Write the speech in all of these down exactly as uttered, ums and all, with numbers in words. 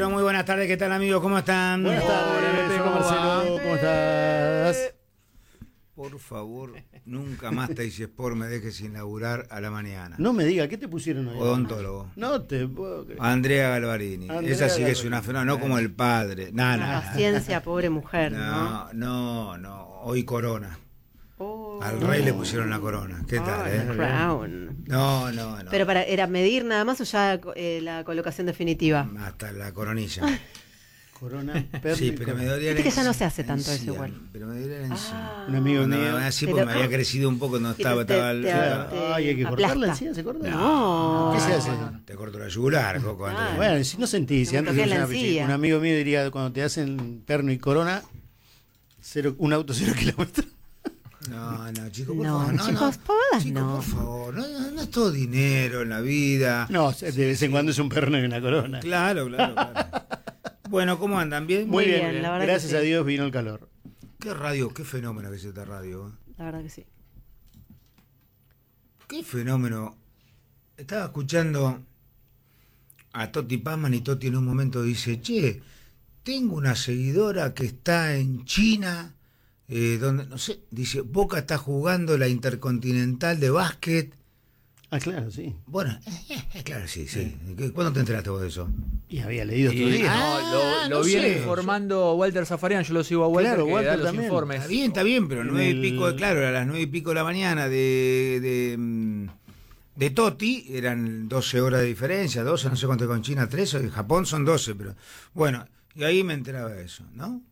Muy buenas tardes, ¿qué tal, amigos? ¿Cómo están? Buenas tardes, ¿cómo Marcelo, ¿cómo estás? Por favor, nunca más Teis Sport me deje sin laburar a la mañana. No me diga, ¿qué te pusieron hoy? Odontólogo. No te puedo creer. Andrea Galvarini. Andrea Esa sí que es Galvarini. una fenómeno, no como el padre. Nada, Una nada. paciencia, pobre mujer, No, ¿no? no, no. Hoy corona. Oh. Al rey le pusieron la corona. ¿Qué tal, Ah, eh? Crown. No, no, no. Pero para, ¿era medir nada más o ya eh, la colocación definitiva? Hasta la coronilla. Corona, Sí, pero me dolía la Viste que ya no encía- se hace tanto eso encía, igual. Pero me dolía la encía. Un amigo No, mío. así Pero- porque me había crecido un poco, no Y te- estaba, te- estaba te- claro. te- Ay, hay que aplasta. cortarla encía, ¿se corta? No. ¿Qué se hace? Te corto la yugular, Coco. antes de- Bueno, si no sentís, si Me antes toqué de la una encía. pichi- un amigo mío diría, cuando te hacen perno y corona, cero, un auto cero kilómetros. No, no, chicos, por No, favor. No, chicos, no. pavadas Chicos, no. por favor. No, no, no es todo dinero en la vida. No, de vez en cuando es un perno y una corona. Claro, claro, claro. Bueno, ¿cómo andan? ¿Bien? Muy Muy bien, bien, la verdad gracias que a sí. Dios vino el calor. ¿Qué radio? ¿Qué fenómeno que es esta radio? eh? La verdad que sí. ¿Qué fenómeno? Estaba escuchando a Toti Pazman y Toti en un momento dice, che, tengo una seguidora que está en China, eh, donde, no sé, dice, Boca está jugando la Intercontinental de básquet. Ah, claro, sí. Bueno, eh, claro, sí, sí. ¿Cuándo te enteraste vos de eso? Y había leído otro Y, día. Ah, no, lo, lo no viene sé. informando Walter Zafarian, yo lo sigo a Walter, Claro, que Walter da los también. informes. Está bien, está bien, pero En nueve y el- pico, de- claro, a las nueve y pico de la mañana de, de, mm, de Toti, eran doce horas de diferencia, doce, no sé cuánto con China, trece, en Japón son doce, pero bueno, y ahí me enteraba de eso, ¿no?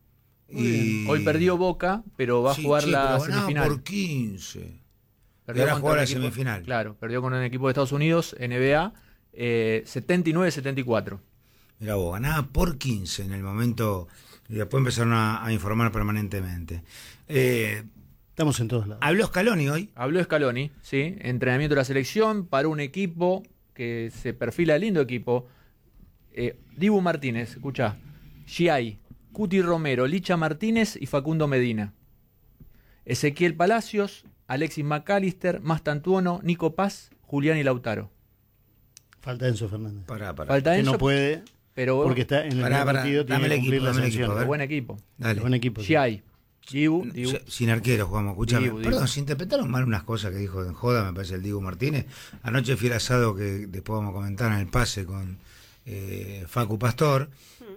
Y Hoy perdió Boca, pero va a Sí, jugar sí, la pero ganaba semifinal. por quince. Perdió y ahora contra juega un la equipo- semifinal. Claro, perdió con un equipo de Estados Unidos, N B A, eh, setenta y nueve setenta y cuatro. Mira vos, ganaba por quince en el momento, y después empezaron a, a informar permanentemente. Eh, Estamos en todos lados. habló Scaloni hoy. Habló Scaloni, ¿sí? Entrenamiento de la selección para un equipo que se perfila lindo equipo. Eh, Dibu Martínez, escuchá. Giai, Cuti Romero, Licha Martínez y Facundo Medina. Ezequiel Palacios, Alexis McAllister, Mastantuono, Nico Paz, Julián y Lautaro. Falta Enzo Fernández. Pará, pará. Falta Que Enzo, no puede, pero porque está en el Pará, pará, partido, tiene dame el que equipo, cumplir la dame el equipo, sanción. a ver. buen equipo. Dale. Buen equipo. sí. Giai, Dibu, Dibu. Se- Sin arquero jugamos, escúchame. Dibu, Dibu. Perdón, se interpretaron mal unas cosas que dijo en joda, me parece el Dibu Martínez. Anoche fui al asado que después vamos a comentar en el pase con eh, Facu Pastor.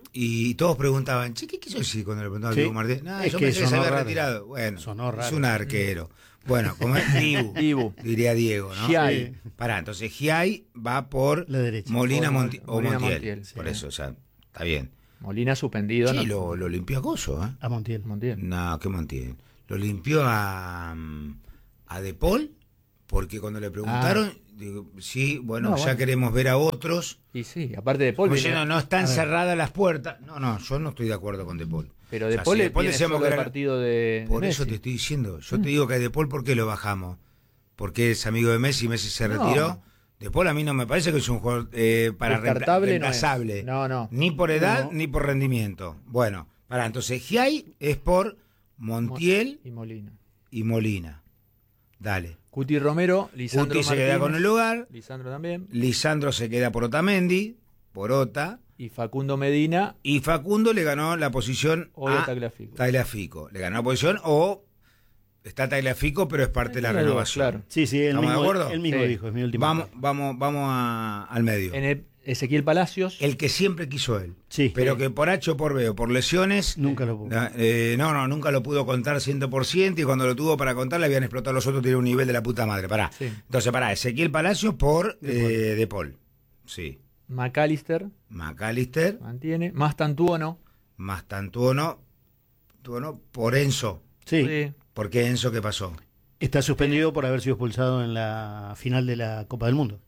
Y todos preguntaban, che, ¿qué quiso decir cuando le preguntaban Sí. a Dibu Martínez? No, Es yo que pensé que se sonó había raro. retirado. Bueno, Sonó es raro. un arquero. Bueno, como es Dibu, Dibu. diría Diego, ¿no? Giai. Pará, entonces Giai va por La derecha. Molina O Monti- o Molina Montiel. Montiel, sí. Por eso, o sea, está bien. Molina suspendido. Sí, no. lo, lo limpió a Gozo, ¿eh? A Montiel. Montiel. No, ¿qué Montiel? Lo limpió a, mm, a De Paul, porque cuando le preguntaron, digo, sí, bueno, No, ya bueno. queremos ver a otros. Y sí, aparte de Paul. Como viene- diciendo, no están cerradas las puertas. No, no, yo no estoy de acuerdo con De Paul. Pero O de sea, Paul si le De Paul viene decíamos solo que el era- partido de Por de eso Messi. te estoy diciendo. Yo te digo que a De Paul, ¿por qué lo bajamos? Porque es amigo de Messi, Messi se No. retiró. De Paul a mí no me parece que es un jugador eh, para reempla- Descartable no es. reemplazable. No, no. Ni por edad, No. ni por rendimiento. Bueno, para entonces Giai es por Montiel y Molina. y Molina. Dale. Cuti Romero, Lisandro Guti se queda con el lugar. Lisandro también. Lisandro se queda por Otamendi, por Ota. Y Facundo Medina Y Facundo le ganó la posición Hoy a a Tagliafico. Tagliafico. Le ganó la posición o está Tagliafico, pero es parte de la Claro, renovación. claro. Sí, sí, él ¿Estamos de mismo, acuerdo? él mismo Sí. dijo, es mi último. Vamos, vamos, vamos a- al medio. En el- Ezequiel Palacios. El que siempre quiso él. Sí. Pero que por H o por B o por lesiones. Nunca lo pudo. na- eh, no, no, nunca lo pudo contar cien por ciento y cuando lo tuvo para contar le habían explotado los otros, tiene un nivel de la puta madre. Pará. Sí. Entonces, pará, Ezequiel Palacios por De Paul. eh, De Paul. Sí. McAllister. McAllister, Mantiene. Mastantuono. más Tantuono, Tuono por Enzo. Sí. Sí. ¿Por qué Enzo qué pasó? Está suspendido por haber sido expulsado en la final de la Copa del Mundo.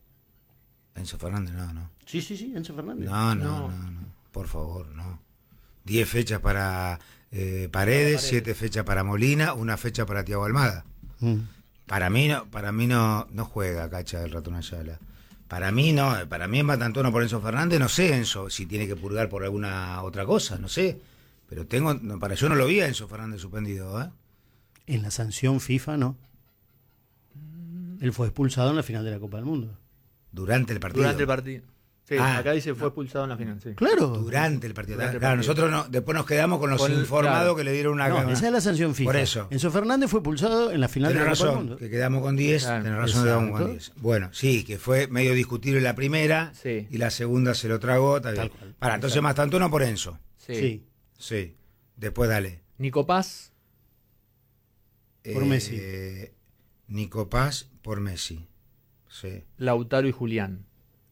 Enzo Fernández, no, no. Sí, sí, sí, Enzo Fernández. No, no, No. no, no. Por favor, no. Diez fechas para eh, Paredes, siete fechas para Molina, una fecha para Thiago Almada. Mm. Para mí no, para mí no, no juega Cacha del Ratón Ayala. Para mí no, para mí es Matantuono por Enzo Fernández, no sé Enzo, si tiene que purgar por alguna otra cosa, no sé. Pero tengo, no, para yo no lo vi a Enzo Fernández suspendido, ¿eh? En la sanción FIFA no. Él fue expulsado en la final de la Copa del Mundo. Durante el partido. Durante el partido. Sí, Ah, acá dice fue no. expulsado en la final. Sí. Claro. Durante el partido. Durante el Claro, partido. nosotros no, después nos quedamos con los Con el- informados claro. que le dieron una... No, una- esa es la sanción fija. Por eso. Enzo Fernández fue expulsado en la final de Tenés la Copa del razón, Mundo. que quedamos con diez, Claro. tenés razón, quedamos con Exacto. diez. Bueno, sí, que fue medio discutible la primera Sí. y la segunda se lo tragó. Está bien. Tal cual. Para, entonces más tanto uno por Enzo. Sí. Sí. Sí. Después dale. Nico Paz, Por Messi. Nico Paz por Messi. Sí. Lautaro y Julián.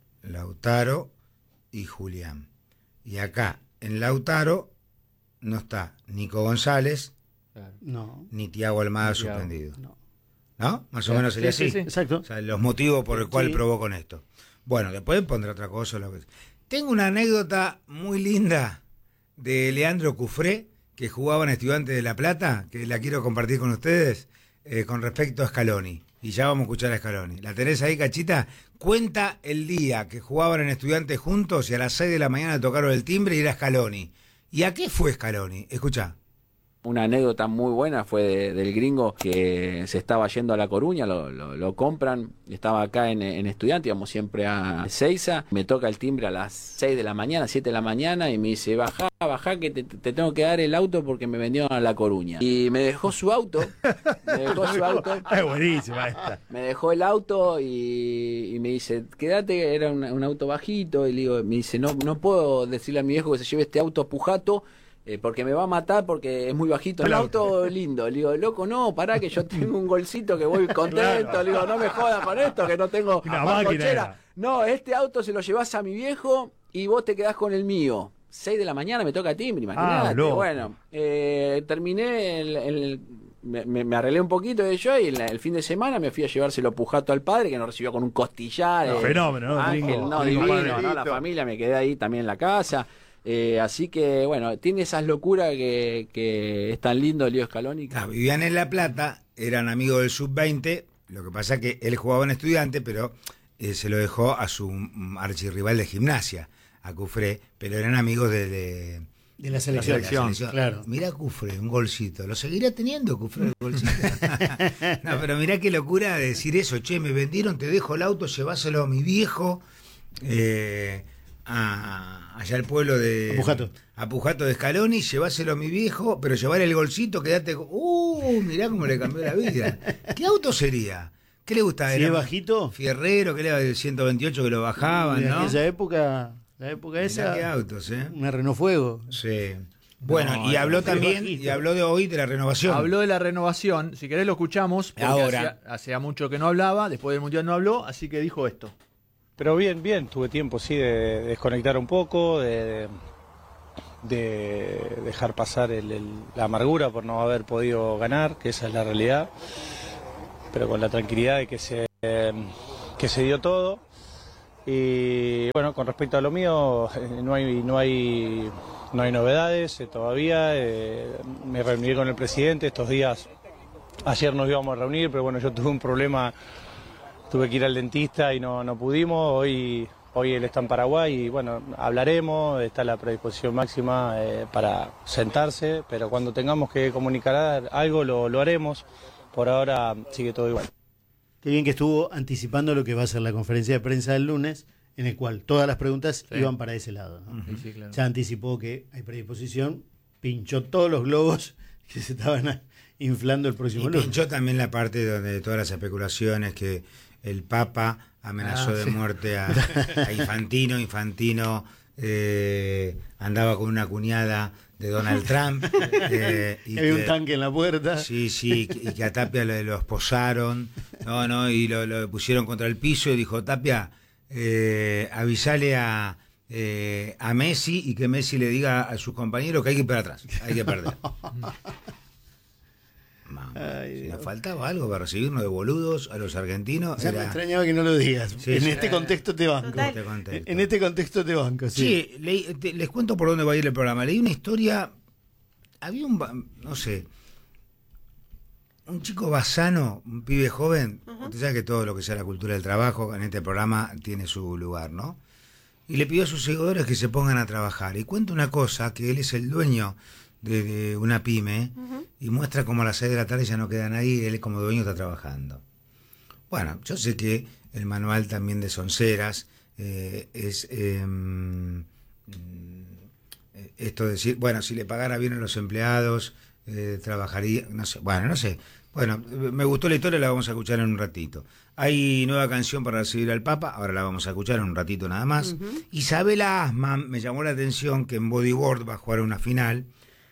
Lautaro y Julián. Y acá, en Lautaro, no está Nico González Claro. No, ni Tiago Almada Ni Thiago. suspendido. no. ¿No? Más o Sí, menos sería sí, así. sí, sí. Exacto. O sea, los motivos por el cual Sí. probó con esto. Bueno, después pondré otra cosa. Lo que... Tengo una anécdota muy linda de Leandro Cufré, que jugaba en Estudiantes de La Plata, que la quiero compartir con ustedes, eh, con respecto a Scaloni. Y ya vamos a escuchar a Scaloni. ¿La tenés ahí, Cachita? Cuenta el día que jugaban en Estudiantes juntos y a las seis de la mañana tocaron el timbre y era Scaloni. ¿Y a qué fue Scaloni? Escuchá. Una anécdota muy buena fue de- del gringo que se estaba yendo a La Coruña, lo, lo, lo compran, estaba acá en, en Estudiante, íbamos siempre a Ezeiza, me toca el timbre a las seis de la mañana, siete de la mañana y me dice, bajá, bajá que te, te tengo que dar el auto porque me vendieron a La Coruña. Y me dejó su auto, me dejó su auto, Es buenísima esta. me dejó el auto y, y me dice, quédate, era un, un auto bajito, y le digo, me dice, no, no puedo decirle a mi viejo que se lleve este auto a Pujato, Eh, porque me va a matar porque es muy bajito el auto lindo. Le digo, loco, no, pará que yo tengo un golcito que voy contento. Claro. Le digo, no me jodas con esto, que no tengo Una más máquina cochera. era. No, este auto se lo llevas a mi viejo y vos te quedás con el mío. Seis de la mañana me toca timbre, imagínate. Ah, loco. Bueno, eh, terminé el... el- me, me- me arreglé un poquito de yo y el, el fin de semana me fui a llevárselo Pujato al padre que nos recibió con un costillar. No, eh, fenómeno, ¿no? Ángel, Gringo, no, gringo divino, padre. ¿no? La familia, me quedé ahí también en la casa. Eh, así que, bueno, tiene esas locuras que, que es tan lindo Leo Scaloni. Ah, vivían en La Plata, eran amigos del sub veinte, lo que pasa que él jugaba en Estudiante, pero eh, se lo dejó a su mm, archirrival de Gimnasia, a Cufré, pero eran amigos de... de De la selección. de la selección. Claro. Mirá Cufré, un golcito. ¿Lo seguirá teniendo Cufré el golcito? No, pero mirá qué locura decir eso. Che, me vendieron, te dejo el auto, lleváselo a mi viejo, eh, a, allá al pueblo de... A Pujato. A Pujato de Scaloni, lleváselo a mi viejo, pero llevar el golcito, quedate... con- ¡Uh! Mirá cómo le cambió la vida. ¿Qué auto sería? ¿Qué le gustaba? Si ¿Era es bajito, Fierrero, que era el ciento veintiocho que lo bajaban, en ¿no? aquella época, la época Mirá esa, qué autos, ¿eh? una Renault Fuego. Sí. Bueno, No, y habló no, también, bajito. y habló de hoy de la renovación. Habló de la renovación, si querés lo escuchamos, porque Ahora. hacía, hacía mucho que no hablaba, después del Mundial no habló, así que dijo esto. Pero bien, bien, tuve tiempo sí de desconectar un poco, de, de dejar pasar el- el- la amargura por no haber podido ganar, que esa es la realidad, pero con la tranquilidad de que se, que se dio todo. Y bueno, con respecto a lo mío, eh, no hay, no hay, no hay novedades eh, todavía. eh, me reuní con el presidente estos días. Ayer nos íbamos a reunir, pero bueno, yo tuve un problema. Tuve que ir al dentista y no, no pudimos. Hoy, hoy él está en Paraguay y bueno, hablaremos. Está la predisposición máxima eh, para sentarse, pero cuando tengamos que comunicar algo lo, lo haremos. Por ahora sigue todo igual. Qué bien que estuvo anticipando lo que va a ser la conferencia de prensa del lunes, en el cual todas las preguntas Sí. iban para ese lado, ¿no? Sí, sí, claro. Ya anticipó que hay predisposición, pinchó todos los globos que se estaban a- inflando el próximo Y lunes. pinchó también la parte donde todas las especulaciones que el Papa amenazó Ah, de sí. muerte a, a Infantino, Infantino eh, andaba con una cuñada de Donald Trump. eh, y Había un que- tanque en la puerta. Sí, sí, y que a Tapia lo, lo esposaron, no, no, y lo, lo pusieron contra el piso y dijo, Tapia, eh, avisale a, eh, a Messi y que Messi le diga a sus compañeros que hay que ir para atrás, hay que perder. Mamá, Ay, si Dios. nos faltaba algo para recibirnos de boludos a los argentinos. Ya me era- extrañaba que no lo digas. Sí, en sí. este contexto te banco. Total. Te contesto. En este contexto te banco, sí. Sí, leí- te- les cuento por dónde va a ir el programa. Leí una historia, había un, ba- no sé, un chico basano, un pibe joven, usted sabe que todo lo que sea la cultura del trabajo en este programa tiene su lugar, ¿no? Y le pidió a sus seguidores que se pongan a trabajar. Y cuenta una cosa, que él es el dueño de, de una pyme y muestra como a las seis de la tarde ya no queda nadie y él como dueño está trabajando. Bueno, yo sé que el manual también de Sonceras eh, es eh, esto de decir, bueno, si le pagara bien a los empleados, eh, trabajaría, no sé, bueno, no sé. Bueno, me gustó la historia, la vamos a escuchar en un ratito. Hay nueva canción para recibir al Papa, ahora la vamos a escuchar en un ratito nada más. Uh-huh. Isabela Asman, me llamó la atención que en Bodyboard va a jugar una final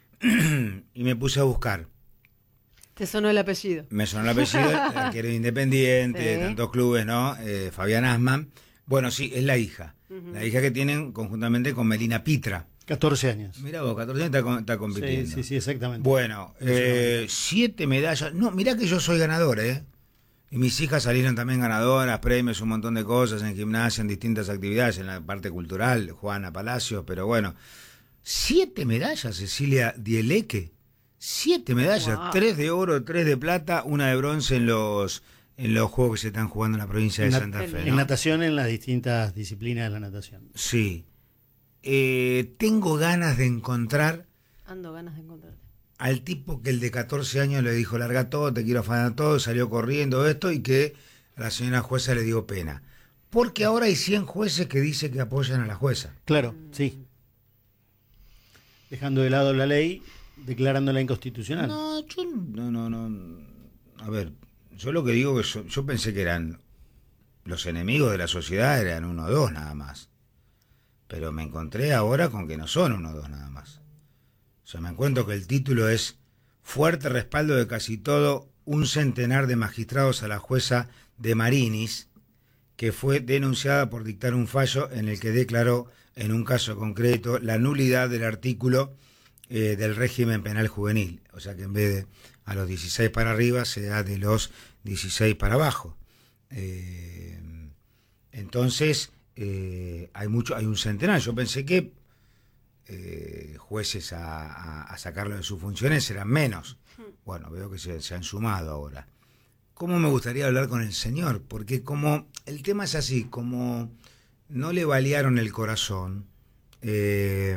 y me puse a buscar. ¿Te sonó el apellido? Me sonó el apellido, la quiero Independiente, sí. De tantos clubes, ¿no? Eh, Fabián Asman. Bueno, sí, es la hija. Uh-huh. La hija que tienen conjuntamente con Melina Pitra. catorce años. Mirá vos, catorce años está, está compitiendo. Sí, sí, sí, exactamente. Bueno, eh, siete medallas. No, mirá que yo soy ganador, ¿eh? Y mis hijas salieron también ganadoras, premios, un montón de cosas en gimnasia, en distintas actividades, en la parte cultural, Juana Palacios, pero bueno. Siete medallas, Cecilia Dieleque. Siete medallas, wow. Tres de oro, tres de plata, una de bronce en los en los juegos que se están jugando en la provincia de Santa Fe, ¿no? En natación, en las distintas disciplinas de la natación. Sí. Eh, tengo ganas de encontrar Ando ganas de encontrar al tipo que el de catorce años le dijo larga todo, te quiero afanar todo, salió corriendo esto y que a la señora jueza le dio pena. Porque ahora hay cien jueces que dicen que apoyan a la jueza. Claro, sí. Dejando de lado la ley, declarándola inconstitucional. No, yo no, no, no. A ver, yo lo que digo que yo, yo pensé que eran los enemigos de la sociedad, eran uno o dos nada más. Pero me encontré ahora con que no son uno o dos nada más. O sea, me encuentro que el título es Fuerte respaldo de casi todo un centenar de magistrados a la jueza de Marinis, que fue denunciada por dictar un fallo en el que declaró, en un caso concreto, la nulidad del artículo eh, del régimen penal juvenil. O sea que en vez de a los dieciséis para arriba, se da de los dieciséis para abajo. Eh, entonces... Eh, hay mucho, hay un centenar. Yo pensé que eh, jueces a, a, a sacarlo de sus funciones eran menos. Bueno, veo que se, se han sumado ahora. ¿Cómo me gustaría hablar con el señor? Porque como el tema es así, como no le balearon el corazón, eh,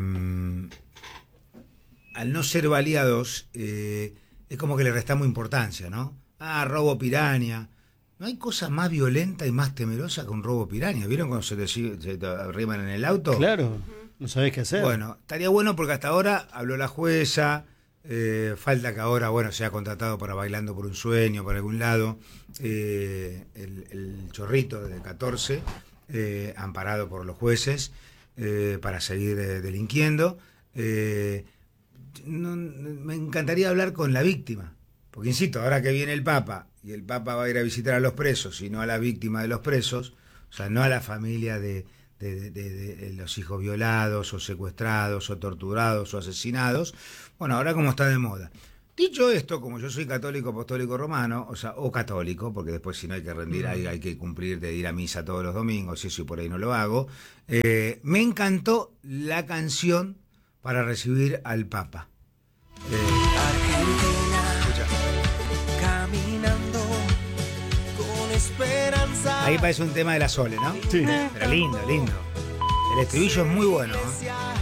al no ser baleados, eh, es como que le restamos importancia, ¿no? Ah, robo piraña. No hay cosa más violenta y más temerosa que un robo piraña. ¿Vieron cuando se te, se te arriman en el auto? Claro, no sabés qué hacer. Bueno, estaría bueno porque hasta ahora habló la jueza, eh, falta que ahora, bueno, sea contratado para Bailando por un Sueño, por algún lado, eh, el, el chorrito de catorce, eh, amparado por los jueces, eh, para seguir eh, delinquiendo. Eh, no, me encantaría hablar con la víctima, porque insisto, ahora que viene el Papa, y el Papa va a ir a visitar a los presos y no a la víctima de los presos, o sea, no a la familia de, de, de, de, de los hijos violados o secuestrados o torturados o asesinados. Bueno, ahora como está de moda. Dicho esto, como yo soy católico apostólico romano, o sea, o católico, porque después si no hay que rendir, hay, hay que cumplir de ir a misa todos los domingos, y eso y por ahí no lo hago, eh, me encantó la canción para recibir al Papa. Eh, Argentina, caminando con esperanza. Ahí parece un tema de la Sole, ¿no? Sí. Pero lindo, lindo. El estribillo es muy bueno, ¿eh?